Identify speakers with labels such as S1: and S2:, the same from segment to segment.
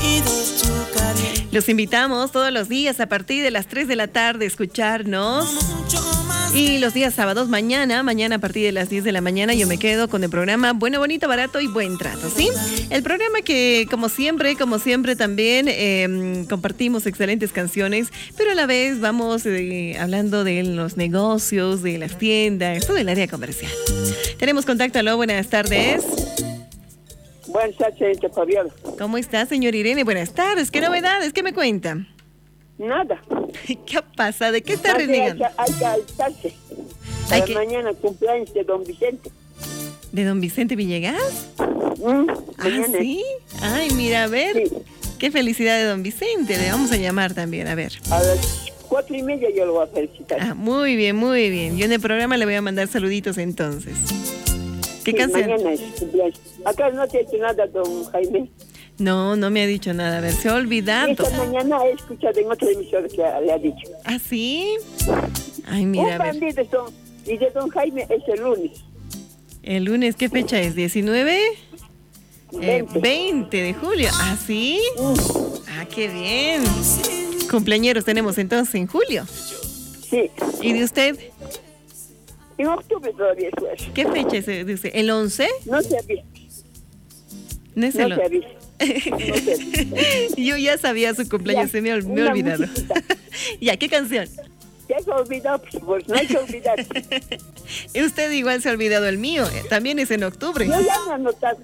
S1: Los invitamos todos los días a partir de las 3 de la tarde a escucharnos. Y los días sábados, mañana a partir de las 10 de la mañana, yo me quedo con el programa Bueno, Bonito, Barato y Buen Trato, ¿sí? El programa que, como siempre también compartimos excelentes canciones, pero a la vez vamos hablando de los negocios, de las tiendas, todo el área comercial. Tenemos contacto. Aló, buenas tardes.
S2: Buenas tardes, Fabiola.
S1: ¿Cómo está, señor Irene? Buenas tardes. ¿Qué novedades? ¿Qué me cuenta?
S2: Nada.
S1: ¿Qué pasa? ¿De qué está renegando?
S2: Hay que alistarse. Para mañana cumpleaños de don Vicente.
S1: ¿De don Vicente Villegas?
S2: Mañana.
S1: ¿Sí? Ay, mira, a ver.
S2: Sí.
S1: Qué felicidad de don Vicente. Le vamos a llamar también, a ver.
S2: A las 4:30 yo lo voy a felicitar.
S1: Muy bien, muy bien. Yo en el programa le voy a mandar saluditos entonces. ¿Qué canción?
S2: Mañana es cumpleaños. Acá no te ha hecho nada, don Jaime.
S1: No me ha dicho nada. A ver, se ha olvidado.
S2: Esta mañana he escuchado en otra emisora que le ha dicho.
S1: ¿Ah, sí? Ay, mira, a ver.
S2: Y de don Jaime es el lunes.
S1: ¿El lunes qué fecha es? ¿19? 20 de julio. ¿Ah, sí? Ah, qué bien. Cumpleañeros tenemos entonces en julio.
S2: Sí.
S1: ¿Y de usted?
S2: En octubre todavía es eso.
S1: ¿Qué fecha es de usted? ¿El 11?
S2: No se ha visto.
S1: No se ha
S2: visto.
S1: Yo ya sabía su cumpleaños, me he olvidado. Ya, ¿qué canción?
S2: Ya se ha olvidado, pues no hay que olvidar.
S1: Y usted igual se ha olvidado el mío, también es en octubre.
S2: Yo ya me he anotado,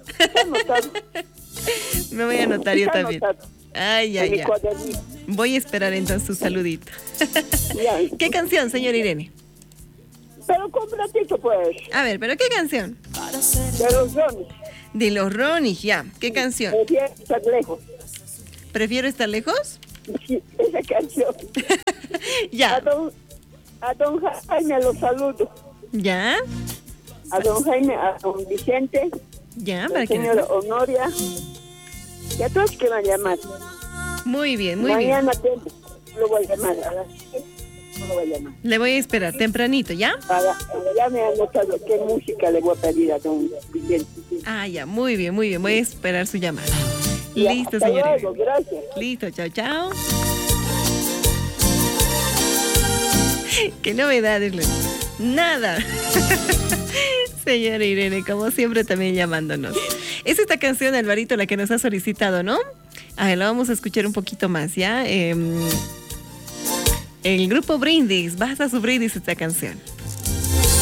S1: Me voy a anotar yo también. Ay.
S2: Cuadernito.
S1: Voy a esperar entonces su saludito. ¿Qué canción, señor Irene?
S2: Pero con platito, pues.
S1: A ver, ¿pero qué canción?
S2: De los Ronis.
S1: De los Ronis, ya. ¿Qué canción?
S2: Prefiero estar lejos.
S1: ¿Prefiero estar lejos?
S2: Sí, esa canción.
S1: Ya.
S2: A don Jaime lo saludo.
S1: ¿Ya?
S2: A don Jaime, a don Vicente.
S1: Ya,
S2: para que señora Honoria. Y a todos que van a llamar.
S1: Muy bien, muy
S2: Mañana
S1: bien.
S2: Lo voy a llamar a las 7. Lo voy a llamar.
S1: Le voy a esperar tempranito, ¿ya?
S2: Ya me he anotado qué música le voy a pedir a don Vicente.
S1: Ah, ya, muy bien, muy bien. Voy a esperar su llamada.
S2: Ya,
S1: listo, señora.
S2: Luego, gracias.
S1: Listo, chao, chao. ¿Qué novedades? Nada. Señora Irene, como siempre también llamándonos. Es esta canción, Alvarito, la que nos ha solicitado, ¿no? A ver, la vamos a escuchar un poquito más, ¿ya? El grupo Brindis, vas a su Brindis esta canción.